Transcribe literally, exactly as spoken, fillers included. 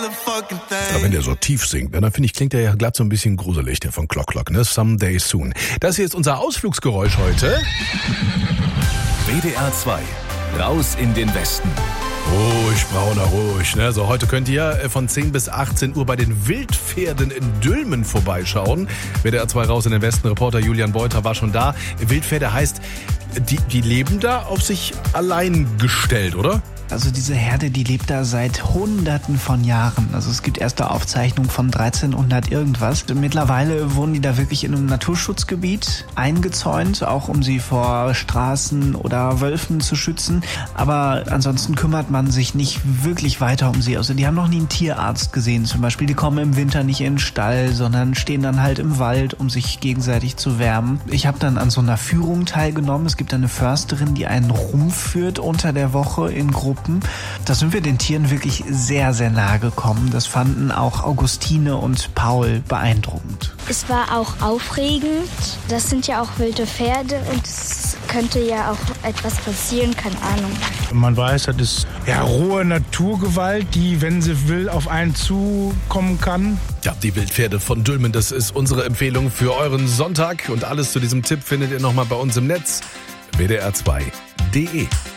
Ja, wenn der so tief singt, dann finde ich, klingt der ja glatt so ein bisschen gruselig, der von Clock Clock, ne? Someday Soon. Das hier ist unser Ausflugsgeräusch heute. W D R zwei, raus in den Westen. Ruhig, Brauner, ruhig. Ne? So, heute könnt ihr von zehn bis achtzehn Uhr bei den Wildpferden in Dülmen vorbeischauen. W D R zwei raus in den Westen. Reporter Julian Beuter war schon da. Wildpferde heißt, die, die leben da auf sich allein gestellt, oder? Also diese Herde, die lebt da seit Hunderten von Jahren. Also es gibt erste Aufzeichnungen von dreizehnhundert irgendwas. Mittlerweile wohnen die da wirklich in einem Naturschutzgebiet eingezäunt, auch um sie vor Straßen oder Wölfen zu schützen. Aber ansonsten kümmert man sich nicht wirklich weiter um sie. Also die haben noch nie einen Tierarzt gesehen zum Beispiel. Die kommen im Winter nicht in den Stall, sondern stehen dann halt im Wald, um sich gegenseitig zu wärmen. Ich habe dann an so einer Führung teilgenommen. Es gibt eine Försterin, die einen rumführt unter der Woche in Gruppen. Da sind wir den Tieren wirklich sehr, sehr nahe gekommen. Das fanden auch Augustine und Paul beeindruckend. Es war auch aufregend. Das sind ja auch wilde Pferde und es könnte ja auch etwas passieren, keine Ahnung. Man weiß, das ist ja rohe Naturgewalt, die, wenn sie will, auf einen zukommen kann. Ja, die Wildpferde von Dülmen, das ist unsere Empfehlung für euren Sonntag. Und alles zu diesem Tipp findet ihr nochmal bei uns im Netz. W D R zwei punkt de